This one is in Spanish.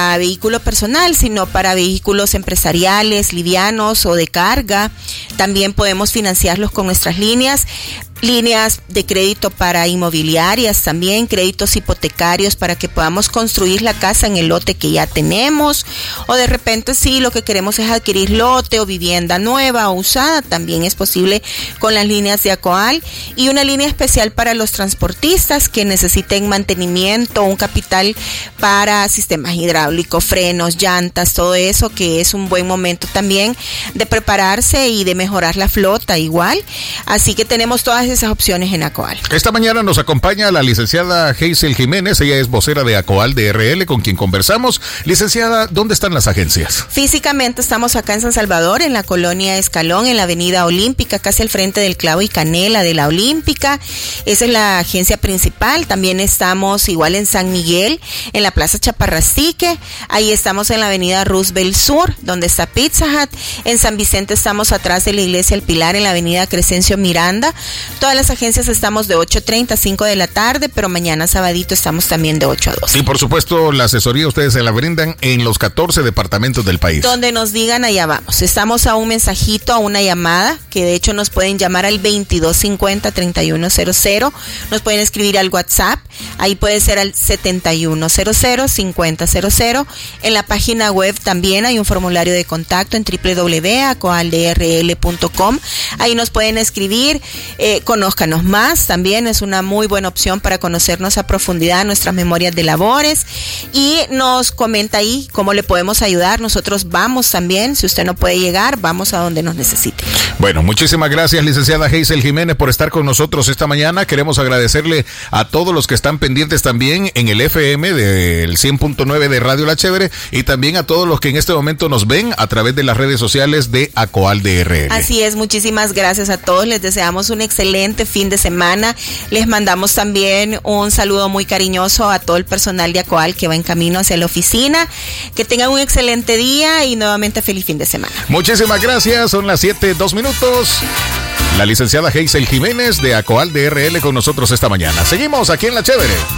para vehículo personal, sino para vehículos empresariales, livianos o de carga. También podemos financiarlos con nuestras líneas de crédito para inmobiliarias, también créditos hipotecarios para que podamos construir la casa en el lote que ya tenemos, o de repente sí, lo que queremos es adquirir lote o vivienda nueva o usada, también es posible con las líneas de ACOAL, y una línea especial para los transportistas que necesiten mantenimiento, un capital para sistemas hidráulicos, frenos, llantas, todo eso, que es un buen momento también de prepararse y de mejorar la flota igual, así que tenemos todas esas opciones en ACOAL. Esta mañana nos acompaña la licenciada Hazel Jiménez, ella es vocera de ACOAL DRL, con quien conversamos. Licenciada, ¿dónde están las agencias? Físicamente estamos acá en San Salvador, en la colonia Escalón, en la avenida Olímpica, casi al frente del Clavo y Canela de la Olímpica. Esa es la agencia principal. También estamos igual en San Miguel, en la Plaza Chaparrastique. Ahí estamos en la avenida Roosevelt Sur, donde está Pizza Hut. En San Vicente estamos atrás de la iglesia El Pilar, en la avenida Crescencio Miranda. Todas las agencias estamos de 8:30 a 5 de la tarde, pero mañana sabadito estamos también de 8 a 2. Y por supuesto, la asesoría ustedes se la brindan en los 14 departamentos del país. Donde nos digan, allá vamos. Estamos a un mensajito, a una llamada, que de hecho nos pueden llamar al 2250-3100. Nos pueden escribir al WhatsApp, ahí puede ser al 7100-5000. En la página web también hay un formulario de contacto en www.acoaldrl.com. Ahí nos pueden escribir, conózcanos más, también es una muy buena opción para conocernos a profundidad nuestras memorias de labores, y nos comenta ahí cómo le podemos ayudar. Nosotros vamos también, si usted no puede llegar, vamos a donde nos necesite. Bueno, muchísimas gracias, licenciada Hazel Jiménez, por estar con nosotros esta mañana. Queremos agradecerle a todos los que están pendientes también en el FM del 100.9 de Radio La Chévere, y también a todos los que en este momento nos ven a través de las redes sociales de ACOAL DRL. Así es, muchísimas gracias a todos, les deseamos un excelente fin de semana. Les mandamos también un saludo muy cariñoso a todo el personal de ACOAL que va en camino hacia la oficina. Que tengan un excelente día y nuevamente feliz fin de semana. Muchísimas gracias, son las 7:02. La licenciada Hazel Jiménez de ACOAL DRL con nosotros esta mañana. Seguimos aquí en La Chévere.